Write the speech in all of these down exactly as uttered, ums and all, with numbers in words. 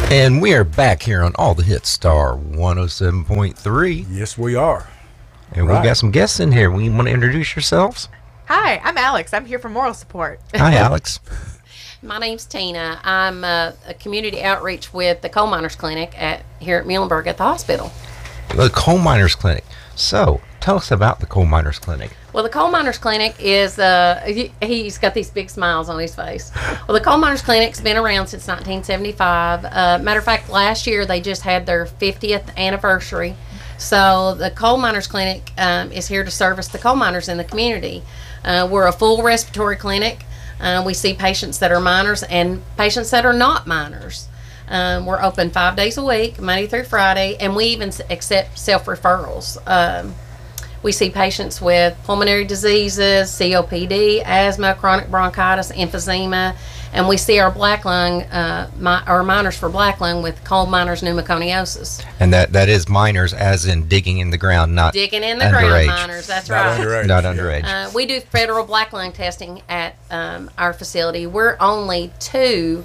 And we are back here on All the Hits Star one oh seven point three. Yes, we are. And right. We've got some guests in here. We want to introduce yourselves? Hi, I'm Alex. I'm here for moral support. Hi, Alex. My name's Tina. I'm uh, a community outreach with the Coal Miners Clinic at here at Muhlenberg at the hospital. The Coal Miners Clinic. So, tell us about the Coal Miners Clinic. Well, the Coal Miners Clinic is, uh, he, he's got these big smiles on his face. Well, the Coal Miners Clinic's been around since nineteen seventy-five. Uh, matter of fact, last year they just had their fiftieth anniversary. So the Coal Miners Clinic um, is here to service the coal miners in the community. Uh, we're a full respiratory clinic. Uh, we see patients that are miners and patients that are not miners. Um, we're open five days a week, Monday through Friday, and we even accept self-referrals. Um, we see patients with pulmonary diseases, C O P D, asthma, chronic bronchitis, emphysema, and we see our black lung, uh, my, our miners for black lung with coal miners pneumoconiosis. And that, that is miners as in digging in the ground, not digging in the underage. ground miners. That's not right. Underage. Not underage. Uh, we do federal black lung testing at um, our facility. We're only two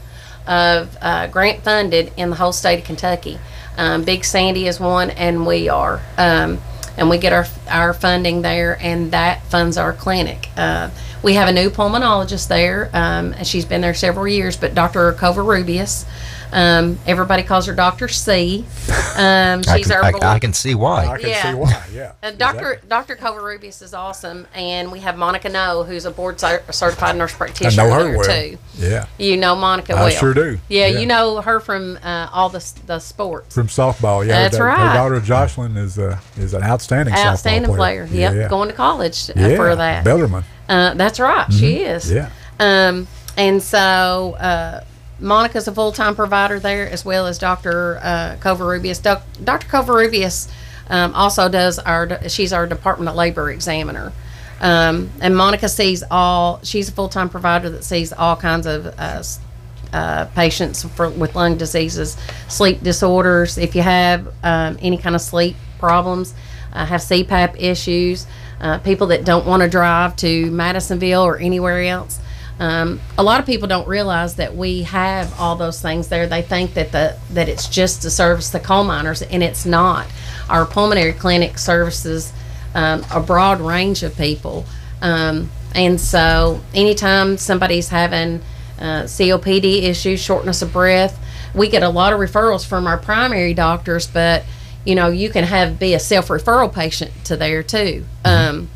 of uh, grant funded in the whole state of Kentucky. Um, Big Sandy is one, and we are. Um, and we get our our funding there, and that funds our clinic. Uh, we have a new pulmonologist there, um, and she's been there several years, but Doctor Covarrubias. Um, everybody calls her Doctor C. Um, she's I, can, our I, board. I can see why. I can Yeah. see why, yeah. Uh, Doctor Exactly. Doctor Covarrubias is awesome, and we have Monica No, who's a board cer- certified nurse practitioner I know her there well. too. Yeah. You know Monica I well. sure do. Yeah, Yeah. you know her from uh, all the the sports. From softball, yeah. That's her, right. Her daughter Jocelyn is uh, is an outstanding, Outstanding softball player. player. Yep, Yeah. going to college uh, yeah. for that. Bellarmine. Uh, that's right, she is. Yeah. Um, and so uh, Monica's a full-time provider there, as well as Doctor Uh, Covarrubias. Doc, Doctor Covarrubias um, also does our, she's our Department of Labor examiner. Um, and Monica sees all, she's a full-time provider that sees all kinds of uh, uh, patients for, with lung diseases, sleep disorders. If you have um, any kind of sleep problems, uh, have C PAP issues, uh, people that don't want to drive to Madisonville or anywhere else. Um, a lot of people don't realize that we have all those things there. They think that the that it's just to service the coal miners, and it's not. Our pulmonary clinic services um, a broad range of people, um, and so anytime somebody's having uh, C O P D issues, shortness of breath, we get a lot of referrals from our primary doctors. But you know, you can have be a self-referral patient to there too. Um,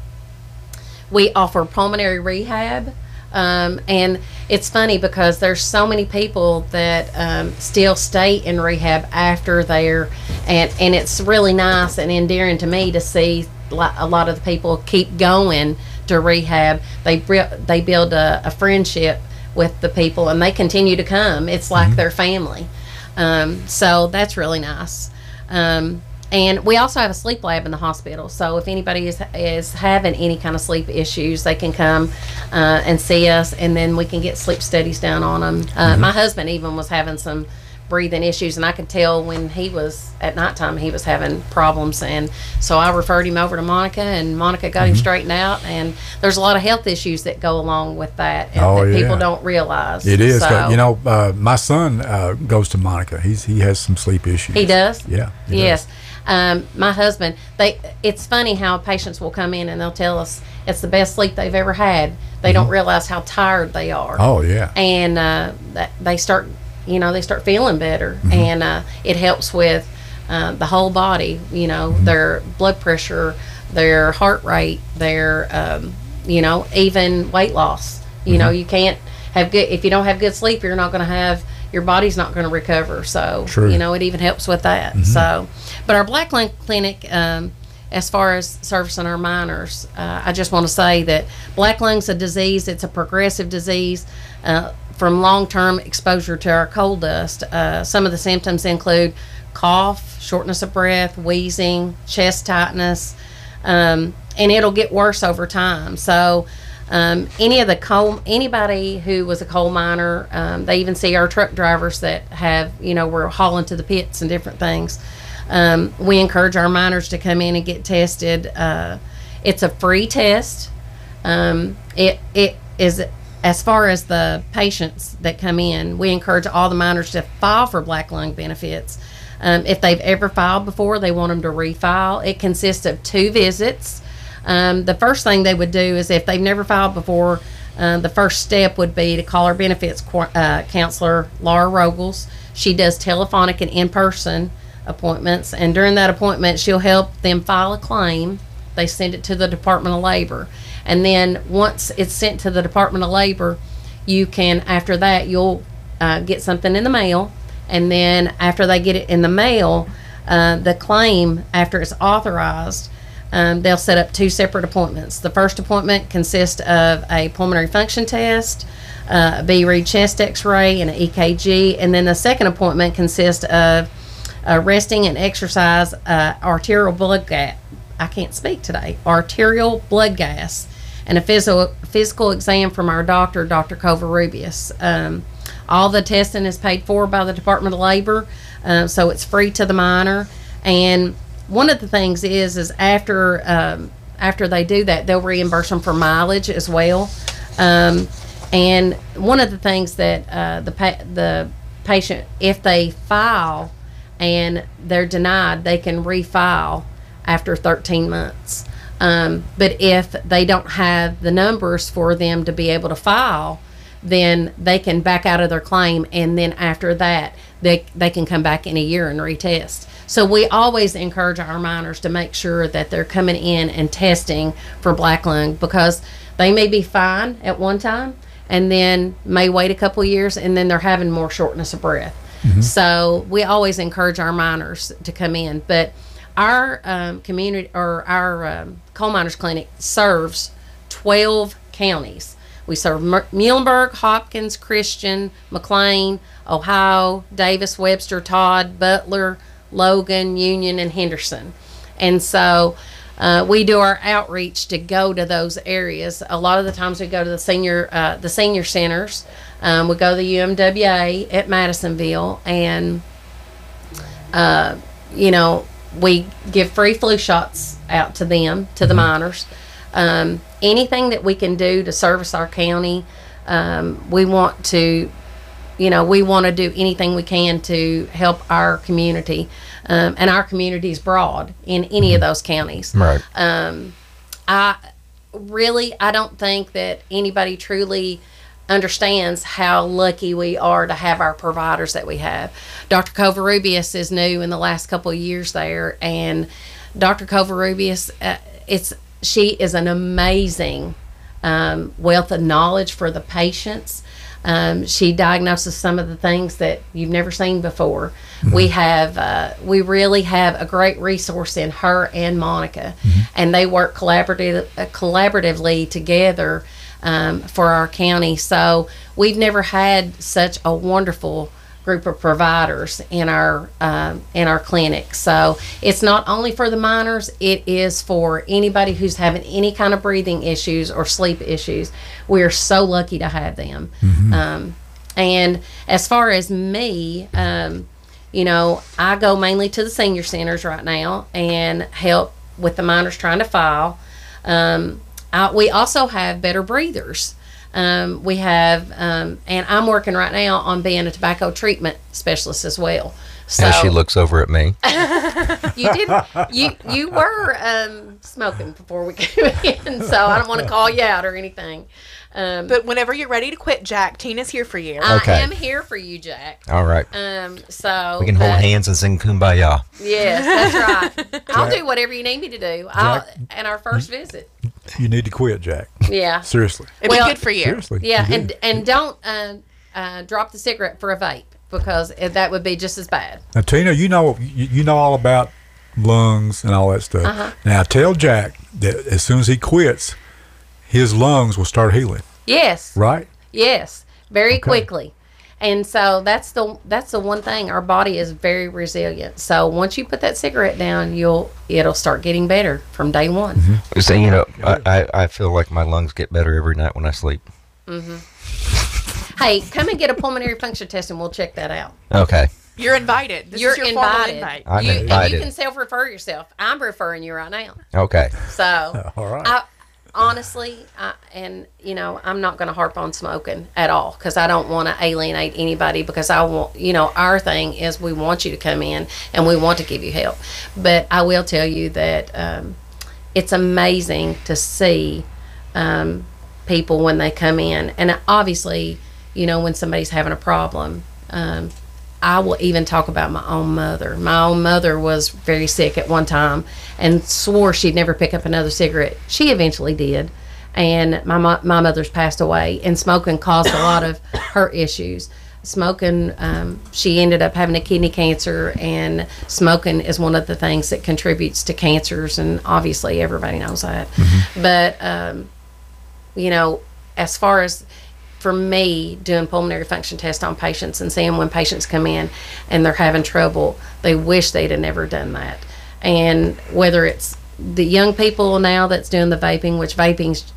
we offer pulmonary rehab. Um, and it's funny because there's so many people that um, still stay in rehab after they're, and, and it's really nice and endearing to me to see a lot of the people keep going to rehab. They they build a, a friendship with the people, and they continue to come. It's like mm-hmm. their family. Um, so that's really nice. Um, And we also have a sleep lab in the hospital. So if anybody is is having any kind of sleep issues, they can come uh, and see us, and then we can get sleep studies done on them. Uh, mm-hmm. My husband even was having some breathing issues, and I could tell when he was at nighttime he was having problems. And so I referred him over to Monica, and Monica got mm-hmm. him straightened out. And there's a lot of health issues that go along with that, and oh, that yeah. people don't realize. It is. So, you know, uh, my son uh, goes to Monica. He's he has some sleep issues. He does? Yeah. He yes. does. Um, my husband, they it's funny how patients will come in and they'll tell us it's the best sleep they've ever had. They mm-hmm. don't realize how tired they are. Oh, yeah. And uh, that they start, you know, they start feeling better. Mm-hmm. And uh, it helps with uh, the whole body, you know, mm-hmm. their blood pressure, their heart rate, their, um, you know, even weight loss. You mm-hmm. know, you can't have good, if you don't have good sleep, you're not going to have, your body's not going to recover. So, True. you know, it even helps with that. Mm-hmm. So, but our Black Lung Clinic, um, as far as servicing our miners, uh, I just want to say that black lung's a disease. It's a progressive disease uh, from long-term exposure to our coal dust. Uh, some of the symptoms include cough, shortness of breath, wheezing, chest tightness, um, and it'll get worse over time. So, Um, any of the coal, anybody who was a coal miner, um, they even see our truck drivers that have, you know, we're hauling to the pits and different things. Um, we encourage our miners to come in and get tested. Uh, it's a free test. Um, it it is as far as the patients that come in, we encourage all the minors to file for black lung benefits. Um, if they've ever filed before, they want them to refile. It consists of two visits. Um, the first thing they would do is if they've never filed before, uh, the first step would be to call our benefits qu- uh, counselor, Laura Rogels. She does telephonic and in-person appointments, and during that appointment, she'll help them file a claim. They send it to the Department of Labor. And then once it's sent to the Department of Labor, you can, after that, you'll uh, get something in the mail. And then after they get it in the mail, uh, the claim, after it's authorized, um, they'll set up two separate appointments. The first appointment consists of a pulmonary function test, uh, a B-read chest x-ray, and an E K G. And then the second appointment consists of uh, resting and exercise uh, arterial blood gas. I can't speak today. Arterial blood gas, and a physical physical exam from our doctor, Doctor Covarrubias. Um, all the testing is paid for by the Department of Labor, uh, so it's free to the minor. And one of the things is, is after um, after they do that, they'll reimburse them for mileage as well. Um, and one of the things that uh, the pa- the patient, if they file and they're denied, they can refile after thirteen months. Um, but if they don't have the numbers for them to be able to file, then they can back out of their claim, and then after that, they they can come back in a year and retest. So we always encourage our minors to make sure that they're coming in and testing for black lung, because they may be fine at one time and then may wait a couple of years, and then they're having more shortness of breath. Mm-hmm. So we always encourage our minors to come in. But our um, community, or our um, coal miners clinic, serves twelve counties. We serve Mer- Muhlenberg, Hopkins, Christian, McLean, Ohio, Davis, Webster, Todd, Butler, Logan, Union, and Henderson. And so uh, we do our outreach to go to those areas. A lot of the times we go to the senior uh, the senior centers. Um, we go to the U M W A at Madisonville, and uh, you know, we give free flu shots out to them, to the minors. Um, anything that we can do to service our county, um, we want to, you know, we want to do anything we can to help our community. Um, and our community is broad in any of those counties. Right. Um, I really, I don't think that anybody truly understands how lucky we are to have our providers that we have. Doctor Covarrubias is new in the last couple of years there, and Doctor Covarrubias, uh, it's she is an amazing um, wealth of knowledge for the patients. Um, she diagnoses some of the things that you've never seen before. Mm-hmm. We have, uh, we really have a great resource in her and Monica, mm-hmm. and they work collaborative, uh, collaboratively together um, for our county. So we've never had such a wonderful group of providers in our um, in our clinic. So it's not only for the minors, it is for anybody who's having any kind of breathing issues or sleep issues. We're so lucky to have them. Mm-hmm. Um, and as far as me, um, you know, I go mainly to the senior centers right now and help with the minors trying to file. Um, I, we also have Better Breathers. Um, we have, um, and I'm working right now on being a tobacco treatment specialist as well. So As she looks over at me. you did, you you were um, smoking before we came in, so I don't want to call you out or anything. Um, But whenever you're ready to quit, Jack, Tina's here for you. I Okay. am here for you, Jack. All right. Um, so We can hold but- hands and sing Kumbaya. Yes, that's right. I'll do whatever you need me to do. I'll, Jack? and our first visit. You need to quit, Jack. Yeah. Seriously. It'd well, be good for you. Seriously. Yeah, you and do. and don't uh, uh, drop the cigarette for a vape, because it, that would be just as bad. Now, Tina, you know you, you know all about lungs and all that stuff. Uh-huh. Now, tell Jack that as soon as he quits, his lungs will start healing. Yes. Right? Yes. Very Okay. quickly. And so that's the that's the one thing. Our body is very resilient. So once you put that cigarette down, you'll it'll start getting better from day one. Mm-hmm. So, you know, I, I, I feel like my lungs get better every night when I sleep. Hey, come and get a pulmonary function test, and we'll check that out. Okay. You're invited. This You're is your formal invited. invite. I'm You, and invited. you can self-refer yourself. I'm referring you right now. Okay. So All right. I, honestly, I, and you know, I'm not going to harp on smoking at all because I don't want to alienate anybody. Because I want, you know, our thing is we want you to come in and we want to give you help. But I will tell you that um, it's amazing to see um, people when they come in, and obviously, you know, when somebody's having a problem. Um, I will even talk about my own mother. My own mother was very sick at one time and swore she'd never pick up another cigarette. She eventually did. And my mo- my mother's passed away, and smoking caused a lot of her issues. Smoking, um, she ended up having a kidney cancer, and smoking is one of the things that contributes to cancers, and obviously everybody knows that. Mm-hmm. But, um, you know, as far as for me, doing pulmonary function tests on patients and seeing when patients come in and they're having trouble, they wish they'd have never done that. And whether it's the young people now that's doing the vaping, which vaping's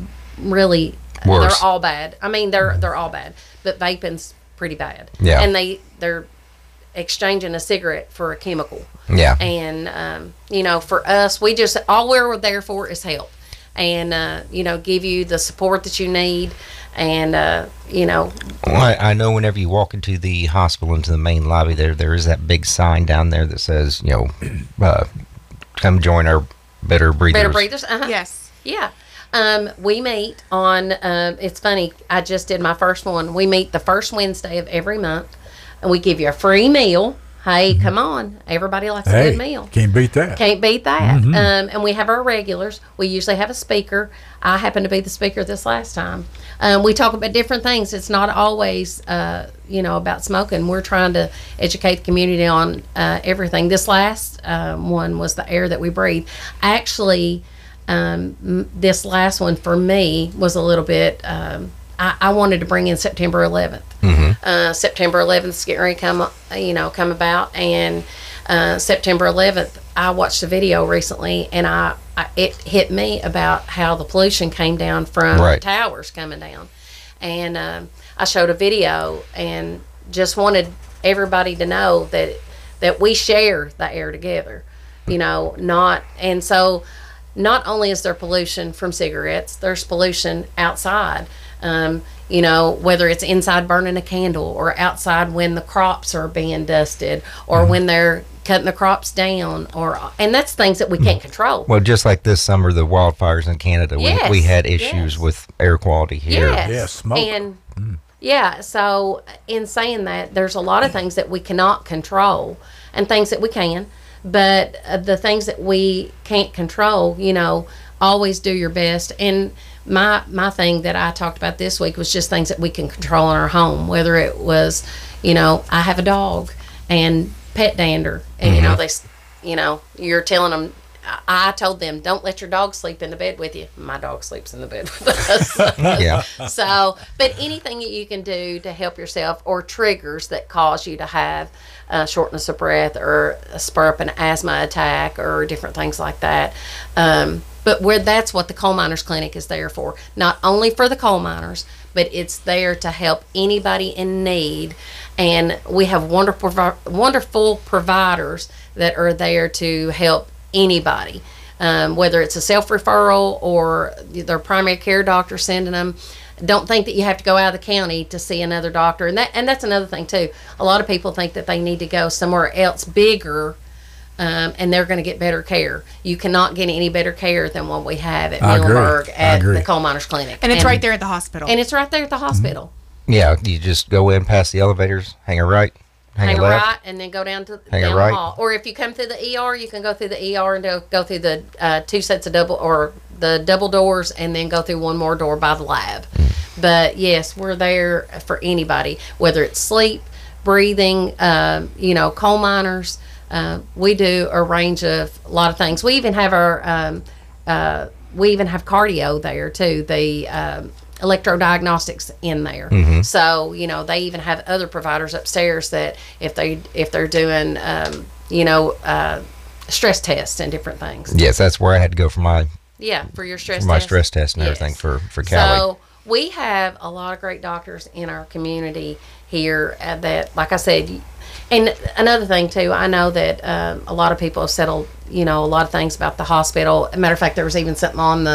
really, Worse. they're all bad. I mean, they're they're all bad, but vaping's pretty bad. Yeah. And they they're exchanging a cigarette for a chemical. Yeah. And um, you know, for us, we just all we're there for is help, and uh, you know, give you the support that you need. And, uh, you know. Well, I, I know whenever you walk into the hospital, into the main lobby, there there is that big sign down there that says, you know, uh, come join our Better Breathers. Better Breathers, uh-huh. Yes. Yeah. Um, we meet on, um, it's funny, I just did my first one. We meet the first Wednesday of every month, and we give you a free meal. Hey, come on. Everybody likes Hey, a good meal. can't beat that. Can't beat that. Um, and we have our regulars. We usually have a speaker. I happen to be the speaker this last time. Um, we talk about different things. It's not always, uh, you know, about smoking. We're trying to educate the community on uh, everything. This last um, one was the air that we breathe. Actually, um, m- this last one for me was a little bit. Um, I, I wanted to bring in September eleventh. Mm-hmm. Uh, September eleventh is getting ready to come, you know, come about, and uh, September eleventh, I watched a video recently, and I, I it hit me about how the pollution came down from Right. towers coming down, and um, I showed a video and just wanted everybody to know that that we share the air together, you know, not and so. Not only is there pollution from cigarettes, there's pollution outside. Um, you know, whether it's inside burning a candle or outside when the crops are being dusted or Mm-hmm. when they're cutting the crops down, or and that's things that we can't control. Well, just like this summer, the wildfires in Canada, Yes, we, we had issues yes. with air quality here. Yes. Yeah, smoke. And yeah, so in saying that, there's a lot of things that we cannot control and things that we can, but uh, the things that we can't control, you know, always do your best. And my my thing that I talked about this week was just things that we can control in our home, whether it was, you know, I have a dog and pet dander, and you know they, s- you know, you're telling them. I I told them, don't let your dog sleep in the bed with you. My dog sleeps in the bed with us. Yeah. So, but anything that you can do to help yourself, or triggers that cause you to have uh, shortness of breath or spur up an asthma attack or different things like that. Um, but where that's what the Coal Miners Clinic is there for. Not only for the coal miners, but it's there to help anybody in need. And we have wonderful, wonderful providers that are there to help anybody, um, whether it's a self-referral or their primary care doctor sending them. Don't think that you have to go out of the county to see another doctor. And that and that's another thing too. A lot of people think that they need to go somewhere else bigger, um, and they're going to get better care. You cannot get any better care than what we have at I agree. Muhlenberg I at agree. the Coal Miners Clinic. And it's right there at the hospital. And it's right there at the hospital. Yeah, you just go in past the elevators, hang a right, hang, Hang a a left. right and then go down to Hang a down right. the hall. Or if you come through the E R, you can go through the E R and go, go through the uh, two sets of double or the double doors, and then go through one more door by the lab. But yes, we're there for anybody, whether it's sleep, breathing, um, you know, coal miners. Uh, we do a range of a lot of things. We even have our um, uh, we even have cardio there too. The um, electrodiagnostics in there. So you know they even have other providers upstairs that if they if they're doing um, you know uh, stress tests and different things. Yes, that's where I had to go for my Yeah, for your stress for my test. stress test and Yes. everything for for Cali. So we have a lot of great doctors in our community here uh, that, like I said, y- and another thing too, I know that um, a lot of people have settled, you know, a lot of things about the hospital. As a matter of fact, there was even something on the,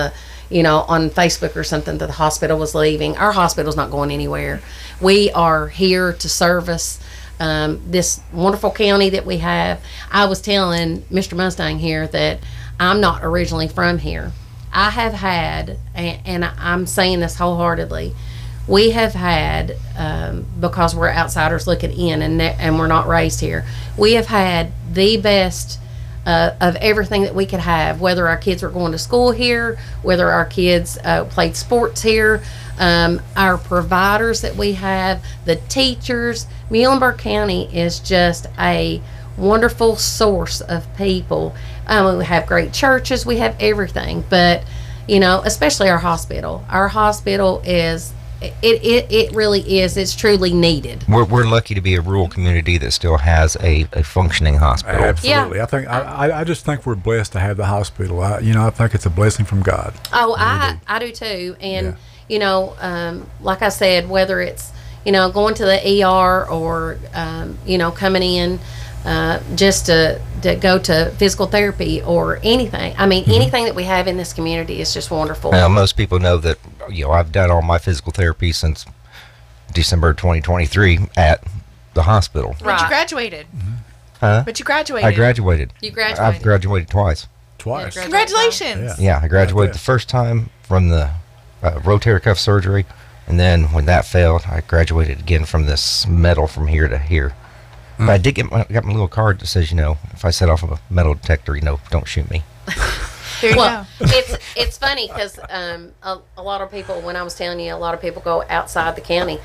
you know, on Facebook or something that the hospital was leaving. Our hospital's not going anywhere. We are here to service um, this wonderful county that we have. I was telling Mister Mustang here that I'm not originally from here. I have had, and, and I'm saying this wholeheartedly, we have had, um, because we're outsiders looking in and ne- and we're not raised here, we have had the best uh, of everything that we could have, whether our kids were going to school here, whether our kids uh, played sports here, um, our providers that we have, the teachers. Muhlenberg County is just a wonderful source of people. Um, we have great churches, we have everything, but, you know, especially our hospital. Our hospital is... It, it it really is. It's truly needed. We're, we're lucky to be a rural community that still has a, a functioning hospital. Absolutely. Yeah. I think I, I- I just think we're blessed to have the hospital. I, you know, I think it's a blessing from God. Oh, I I do too. And Yeah. you know, um, like I said, whether it's you know going to the E R or um, you know coming in uh, just to to go to physical therapy or anything. I mean, anything that we have in this community is just wonderful. Now, most people know that, you know, I've done all my physical therapy since December twenty twenty-three at the hospital. But Right. you graduated. Huh? But you graduated. I graduated. You graduated. I've graduated twice. Twice. Yeah, Congratulations. Yeah. Yeah, I graduated there. the first time from the uh, rotator cuff surgery, and then when that failed, I graduated again from this metal from here to here. But I did get my, got my little card that says, you know, if I set off a metal detector, you know, don't shoot me. There you Well, go. it's it's funny because um, a, a lot of people, when I was telling you, a lot of people go outside the county.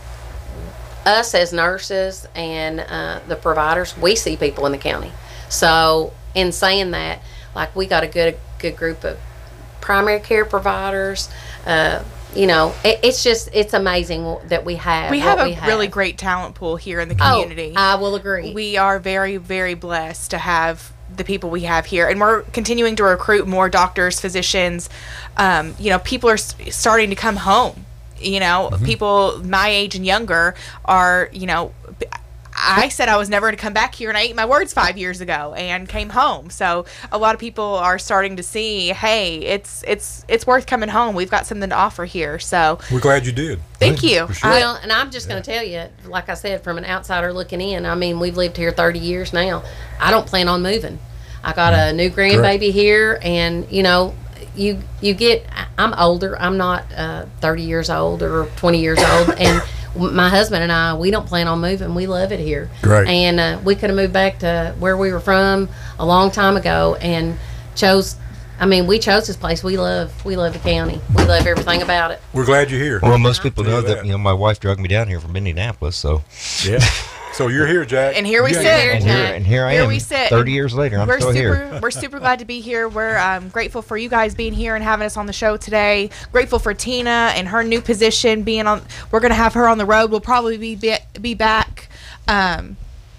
Us as nurses and uh, the providers, we see people in the county. So, in saying that, like we got a good good group of primary care providers. Uh, you know, it, it's just it's amazing that we have. We what have a we really great talent pool here in the Oh, community. I will agree. We are very, very blessed to have the people we have here, and we're continuing to recruit more doctors, physicians. Um, you know, people are s- starting to come home. You know, people my age and younger are, you know, b- I said I was never to come back here, and I ate my words five years ago and came home. So a lot of people are starting to see, hey, it's it's it's worth coming home. We've got something to offer here. So We're glad you did. thank you. For sure. I- Well, and I'm just going to tell you, like I said, from an outsider looking in, I mean, we've lived here thirty years now. I don't plan on moving. I got a new grandbaby here, and, you know, you you get, I'm older. I'm not uh, thirty years old or twenty years old. And my husband and I, we don't plan on moving. We love it here. Great. And uh, we could have moved back to where we were from a long time ago and chose, I mean, we chose this place. We love, we love the county. We love everything about it. We're glad you're here. Well, most people Tell know you that, that. you know, my wife dragged me down here from Indianapolis, so. Yeah. So you're here, Jack. And here we You sit. got- And here, and here I Here am. we sit. thirty years later, I'm we're still super here. we're super glad to be here. We're um, grateful for you guys being here and having us on the show today. Grateful for Tina and her new position being on. We're gonna have her on the road. We'll probably be be, be back. Um,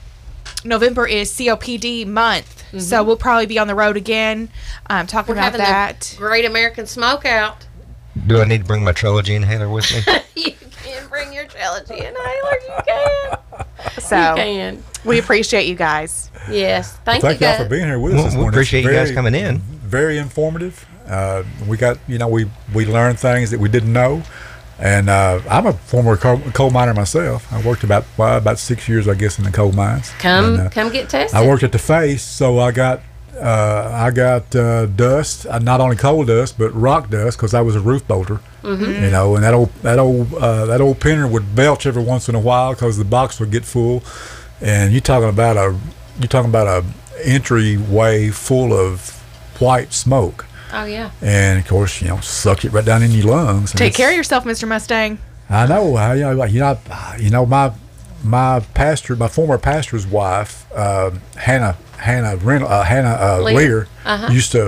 November is C O P D month, so we'll probably be on the road again, um, talking We're about having that. the Great American Smokeout. Do I need to bring my trilogy inhaler with me? You can bring your trilogy inhaler. You can. So You can. we appreciate you guys. Yes. Thank, Thank you y'all guys. for being here with us Well, this we morning. appreciate It's you guys very- coming in. Very informative. Uh, we got, you know, we we learned things that we didn't know. And uh, I'm a former coal, coal miner myself. I worked about well, about six years, I guess, in the coal mines. Come, And, uh, come get tested. I worked at the face, so I got uh, I got uh, dust, uh, not only coal dust but rock dust, because I was a roof bolter. Mm-hmm. You know, and that old that old uh, that old pinner would belch every once in a while because the box would get full. And you're talking about a you're talking about a entryway full of white smoke, Oh yeah. and of course, you know, sucked it right down in your lungs. And Take it's- care of yourself, Mister Mustang. I know. I, you know, you know, you know, my my pastor, my former pastor's wife, uh, Hannah Hannah Reynolds, uh, Hannah uh, Lear. Lear, Uh-huh. used to,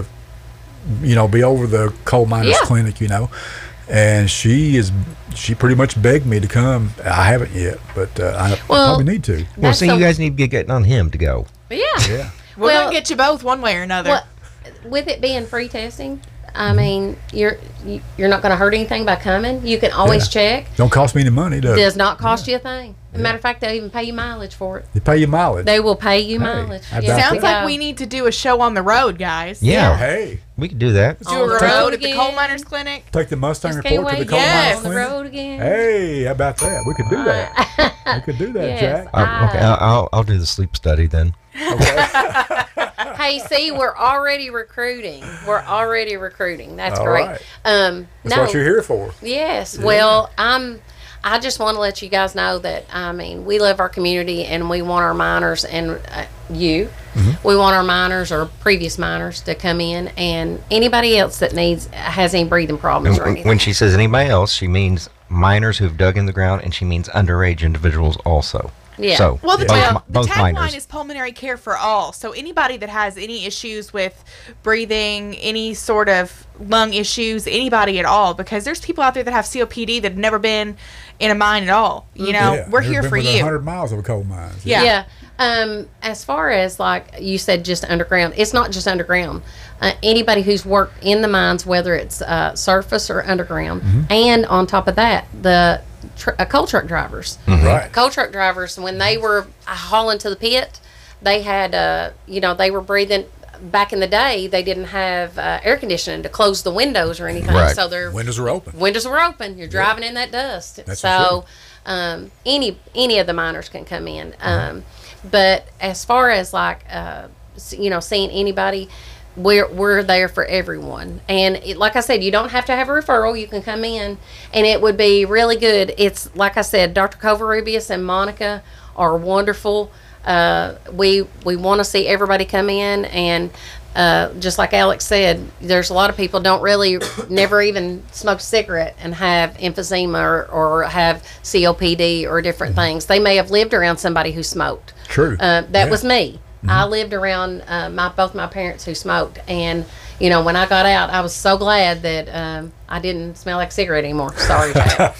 you know, be over the coal miners Yeah. clinic, you know, and she is she pretty much begged me to come. I haven't yet, but uh, I Well, probably need to. Well, That's see, so- you guys need to be getting on him to go. Yeah. Yeah. We're Well- gonna get you both one way or another. Well, with it being free testing, I mean, you're you, you're not going to hurt anything by coming. You can always Yeah. check. Don't cost me any money, does it? Does not cost you a thing. As a matter of fact, they'll even pay you mileage for it. They pay you mileage. They will pay you Hey, mileage. I Yes, doubt Sounds to like go. we need to do a show on the road, guys. Yeah. Hey, We could do that. Do On a the road road at the again. coal miners clinic. Take the Mustang Just can't report to the wait. coal Yes. miners On the clinic. road again. Hey, how about that? We could do that. We could do that, Yes. Jack. Uh, okay, I'll, I'll I'll do the sleep study then. Hey, see, we're already recruiting. We're already recruiting. That's All great. right. Um, That's no, what you're here for. yes. Well, I'm. I just want to let you guys know that I mean we love our community and we want our miners and uh, you. Mm-hmm. We want our miners or previous miners to come in and anybody else that needs has any breathing problems And or when- anything. when she says anybody else, she means miners who've dug in the ground, and she means underage individuals also. Yeah. So Well, the, both, ta- mi- the both tagline miners. is pulmonary care for all. So anybody that has any issues with breathing, any sort of lung issues, anybody at all, because there's people out there that have C O P D that have never been in a mine at all. You know, Yeah, we're never here been for within you. one hundred miles of a coal mine. Yeah. Yeah. Um, as far as like you said, just underground, it's not just underground. Uh, anybody who's worked in the mines, whether it's uh, surface or underground, and on top of that, the tr- uh, coal truck drivers. Right. Coal truck drivers, when they were hauling to the pit, they had, uh, you know, they were breathing. Back in the day, they didn't have uh, air conditioning to close the windows or anything, Right. so their Windows are open. windows were open. You're driving in that dust. That's so for um, any any of the miners can come in. Um, but as far as like uh, s- you know, seeing anybody, we're we're there for everyone. And it, like I said, you don't have to have a referral. You can come in, and it would be really good. It's like I said, Doctor Covarrubias and Monica are wonderful. Uh, we we want to see everybody come in, and uh, just like Alex said, there's a lot of people don't really never even smoke a cigarette and have emphysema or, or have C O P D or different things. They may have lived around somebody who smoked. True. Uh, that Yeah. was me. I lived around uh, my both my parents who smoked, and you know when I got out, I was so glad that um, I didn't smell like a cigarette anymore. Sorry, Jack.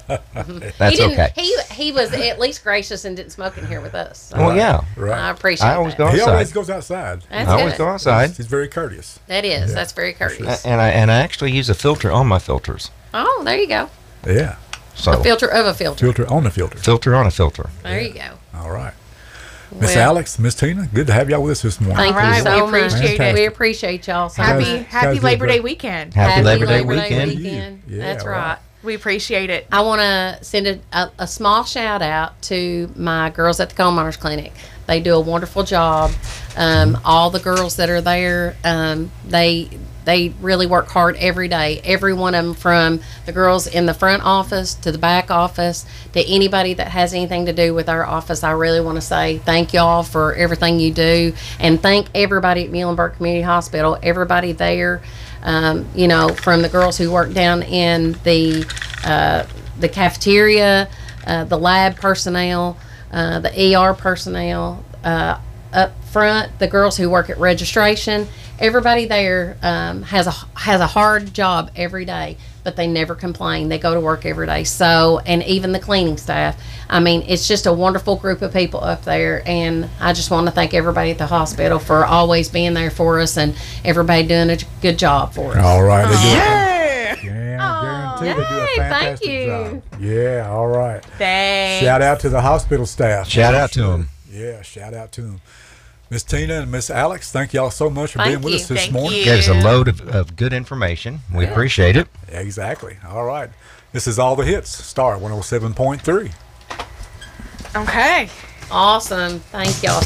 That's he didn't, okay. He he was at least gracious and didn't smoke in here with us. So Well, yeah. Right. I appreciate. I always that. go He always outside. goes outside. That's I always good. go outside. He's very courteous. That is. Yeah. That's very courteous. A- And I and I actually use a filter on my filters. Oh, there you go. Yeah. So A filter of a filter. Filter on the filter. filter on a filter. There you go. All right. Miss Well, Alex, Miss Tina, good to have y'all with us this morning. Thank All right, you we so much. appreciate it. We appreciate y'all so Happy much. Guys- Happy guys did Labor Day great. weekend. Happy, Happy Labor Day Labor Day weekend. weekend. Yeah, That's right. right. We appreciate it. I want to send a, a, a small shout out to my girls at the Coal Miners Clinic. They do a wonderful job. Um, all the girls that are there, um, they they really work hard every day. Every one of them, from the girls in the front office to the back office to anybody that has anything to do with our office. I really want to say thank y'all for everything you do, and thank everybody at Muhlenberg Community Hospital. Everybody there. Um, you know, from the girls who work down in the uh, the cafeteria, uh, the lab personnel, uh, the E R personnel, uh, up front, the girls who work at registration. Everybody there um, has a has a hard job every day, but they never complain. They go to work every day. So, and even the cleaning staff. I mean, it's just a wonderful group of people up there, and I just want to thank everybody at the hospital for always being there for us and everybody doing a good job for us. All right. They do Yeah. a, yeah, I guarantee they do a Yay, thank fantastic you. job. Yeah, all right. Thanks. Shout out to the hospital staff. Shout out to 'em. Yeah, shout out to them. Miss Tina and Miss Alex, thank y'all so much for Thank being with you. us this Thank morning. you. Gave us a load of, of good information. We appreciate it. Exactly. All right. This is All the Hits, Star one oh seven point three. Okay. Awesome. Thank y'all